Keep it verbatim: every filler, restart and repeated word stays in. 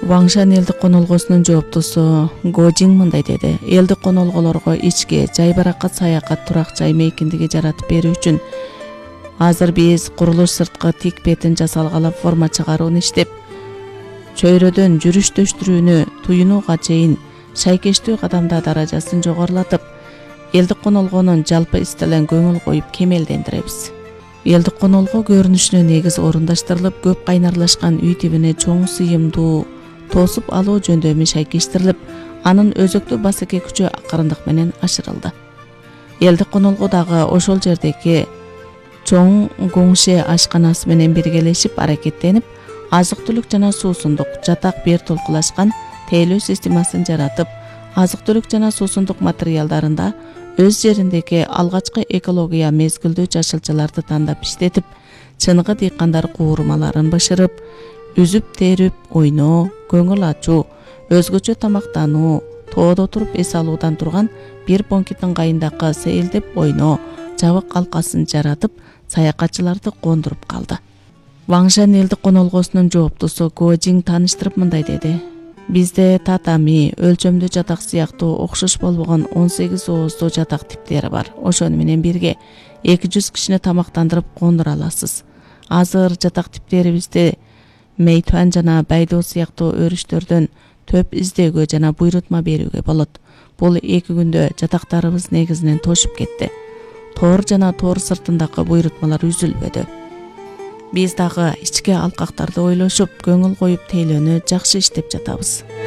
Ваңшан элдик конолгосунун жооптусу Го Жин мындай деди: элдик конолголорго ички жай баракка саякат турак жай мейкиндиги жаратып берүү үчүн азыр биз курулуш сырткы тик бетин жасалгала форма чыгарууну иштеп, чөйрөдөн жүрүш-төштүрүүнү туюнууга чейин шайкештүү кадамда даражасын жогорулатып, элдик конолгонун жалпы истелен көңүл коюп кемелдендиребиз. Элдик конолго көрүнүшүнө негиз орундаштырылып, көп кайнарлашкан үй тибине чоң сыйымдуу тосуп алуу жөндөмү шайкештирилип, анын өзөктүү басеке күчү акырындык менен ашырылды. Элдик конолго дагы ошол жердеги чоң Гоңше ашканасы менен биргелешип аракеттенип, азык-түлүк жана суусундук жатак бир толкулашкан тейлөө системасын жаратып, азык-түлүк жана суусундук материалдарында өз жериндеги алгачкы экология мезгилдүү жашылчаларды тандап иштетип, чыныгы дыйкандар куурмаларын бышырып, үзүп терип ойноо, көңүл ачуу, өзгөчө тамактануу, тоодо туруп эс алуудан турган бир бонкит ыңгайындагы сейилдеп ойноо жабык калкасын жаратып, саякатчыларды кондуруп калды. Ваңшан элдик конолгосунун жооптусу Го Жин тааныштырып мындай деди: бизде татами, өлчөмдүү жатак сыяктуу окшош болбогон он сегиз ооздуу жатак типтери бар. Ошону менен бирге эки жүз кишини тамактандырып кондура аласыз. Азыр жатак типтерибизди Мейтуан жана Байдо сыяктуу өрүштөрдөн төп издөөгө жана буйрутма берүүгө болот. Бул эки күндө жатактарыбыз негизинен тошуп кетти. Тоор жана тоор сыртындагы буйрутмалар үзүлбөдү. Биз дагы ички алкактарды ойлошуп, көңүл коюп тейлөөнү жакшы иштеп жатабыз.